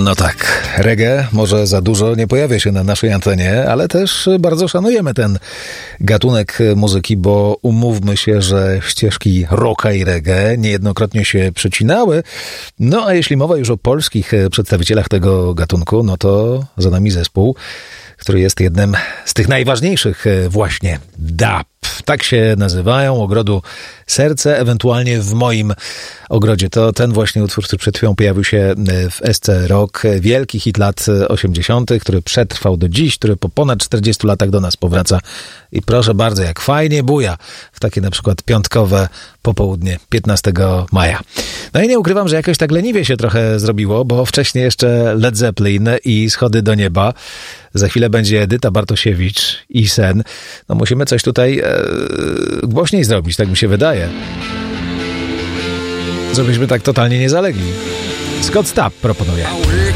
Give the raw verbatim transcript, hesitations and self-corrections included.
No tak, reggae może za dużo nie pojawia się na naszej antenie, ale też bardzo szanujemy ten gatunek muzyki, bo umówmy się, że ścieżki rocka i reggae niejednokrotnie się przecinały. No a jeśli mowa już o polskich przedstawicielach tego gatunku, no to za nami zespół, który jest jednym z tych najważniejszych właśnie, dub. Tak się nazywają, Ogrodu Serce, ewentualnie W moim ogrodzie. To ten właśnie utwór, który przed chwilą pojawił się w S C Rock. Wielki hit lat osiemdziesiątych, który przetrwał do dziś, który po ponad czterdziestu latach do nas powraca. I proszę bardzo, jak fajnie buja w takie na przykład piątkowe popołudnie piętnastego maja. No i nie ukrywam, że jakoś tak leniwie się trochę zrobiło, bo wcześniej jeszcze Led Zeppelin i Schody do nieba. Za chwilę będzie Edyta Bartosiewicz i Sen. No musimy coś tutaj e, głośniej zrobić, tak mi się wydaje. Żebyśmy tak totalnie nie zalegli. Scott Stapp proponuje.